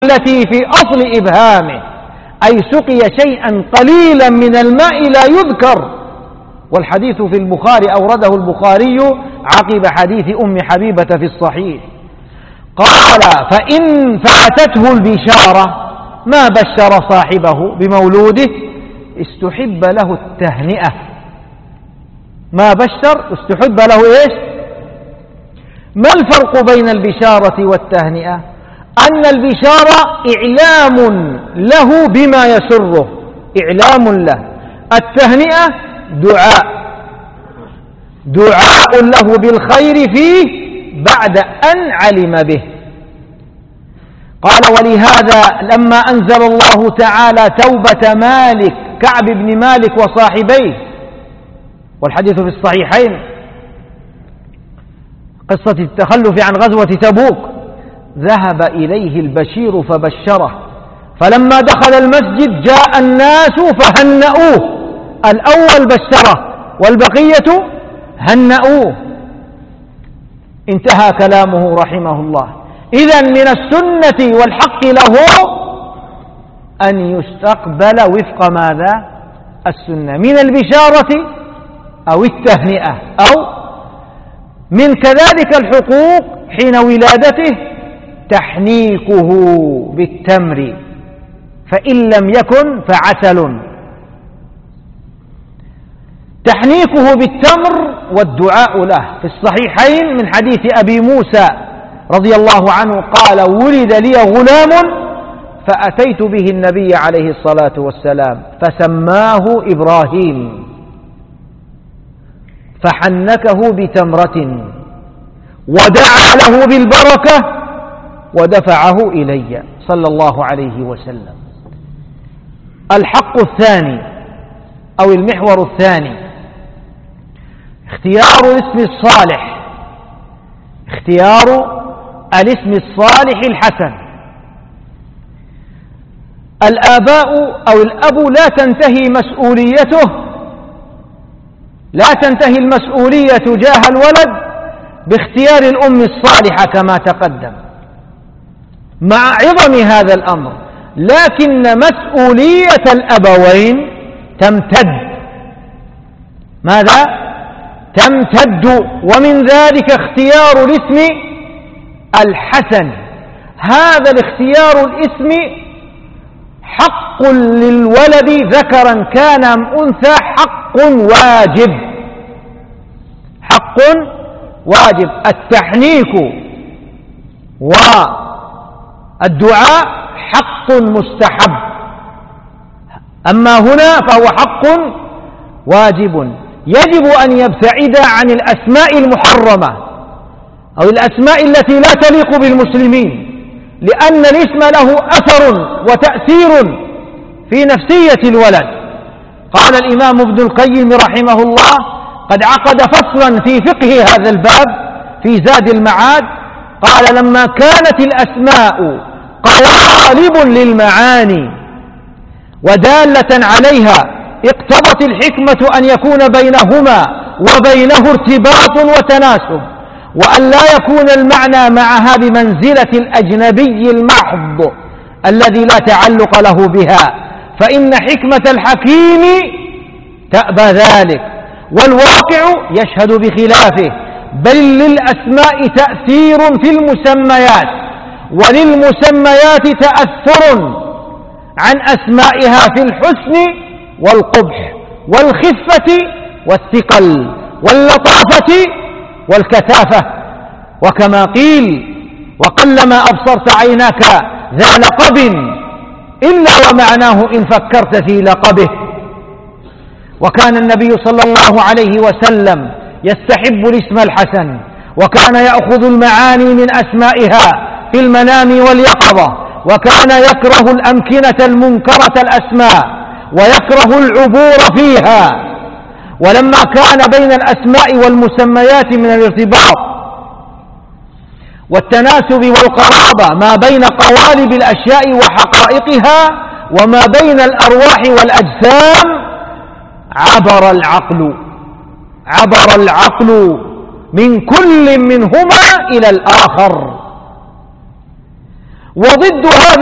التي في أصل إبهامه، أي سقي شيئا قليلا من الماء لا يذكر. والحديث في البخاري أورده البخاري عقب حديث أم حبيبة في الصحيح. قال: فإن فاتته البشارة ما بشر صاحبه بمولوده استحب له التهنئة. ما بشر استحب له إيش؟ ما الفرق بين البشارة والتهنئة؟ أن البشارة إعلام له بما يسره، إعلام له. التهنئة دعاء له بالخير فيه بعد أن علم به. قال: ولهذا لما أنزل الله تعالى توبة مالك كعب بن مالك وصاحبيه، والحديث في الصحيحين، قصة التخلف عن غزوة تبوك، ذهب إليه البشير فبشره، فلما دخل المسجد جاء الناس فهنأوه. الأول بشره والبقية هنأوه. انتهى كلامه رحمه الله. إذن من السنة والحق له أن يستقبل وفق ماذا؟ السنة، من البشارة أو التهنئة، أو من كذلك الحقوق حين ولادته تحنيكه بالتمر، فإن لم يكن فعسل. تحنيكه بالتمر والدعاء له. في الصحيحين من حديث أبي موسى رضي الله عنه قال: ولد لي غلام فأتيت به النبي عليه الصلاة والسلام فسماه إبراهيم، فحنكه بتمرة ودعا له بالبركة ودفعه إلي صلى الله عليه وسلم. الحق الثاني أو المحور الثاني اختيار الاسم الصالح، اختيار الاسم الصالح الحسن. الآباء أو الأب لا تنتهي المسؤولية تجاه الولد باختيار الأم الصالحة كما تقدم، مع عظم هذا الأمر، لكن مسؤولية الأبوين تمتد. ماذا؟ تمتد. ومن ذلك اختيار الاسم الحسن. هذا الاختيار الاسم حق للولد ذكرا كان أم أنثى، حق واجب، حق واجب. التحنيك والدعاء حق مستحب، أما هنا فهو حق واجب. يجب أن يبتعد عن الأسماء المحرمة أو الأسماء التي لا تليق بالمسلمين، لأن الاسم له أثر وتأثير في نفسية الولد. قال الإمام ابن القيم رحمه الله: قد عقد فصلا في فقه هذا الباب في زاد المعاد، قال: لما كانت الأسماء قوالب للمعاني ودالة عليها اقتضت الحكمة أن يكون بينهما وبينه ارتباط وتناسب، وأن لا يكون المعنى معها بمنزلة الأجنبي المحض الذي لا تعلق له بها، فإن حكمة الحكيم تأبى ذلك، والواقع يشهد بخلافه. بل للأسماء تأثير في المسميات، وللمسميات تأثر عن أسمائها في الحسن والقبح والخفة والثقل واللطافة والكثافة. وكما قيل: وقلما أبصرت عيناك ذا لقب إلا ومعناه إن فكرت في لقبه. وكان النبي صلى الله عليه وسلم يستحب الاسم الحسن، وكان يأخذ المعاني من أسمائها في المنام واليقظة، وكان يكره الأمكنة المنكرة الأسماء ويكره العبور فيها. ولما كان بين الأسماء والمسميات من الارتباط والتناسب والقرابة ما بين قوالب الأشياء وحقائقها وما بين الأرواح والأجسام، عبر العقل من كل منهما إلى الآخر. وضد هذا